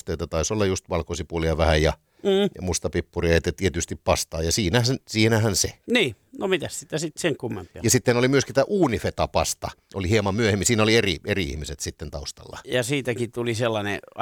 mausteita, taisi olla just valkosipulia vähän ja mustapippuria ja tietysti pastaa. Ja siinähän se. Niin, no mitäs sitä sitten sen kummempia. Ja sitten oli myöskin tämä uunifetapasta. Oli hieman myöhemmin, siinä oli eri ihmiset sitten taustalla. Ja siitäkin tuli sellainen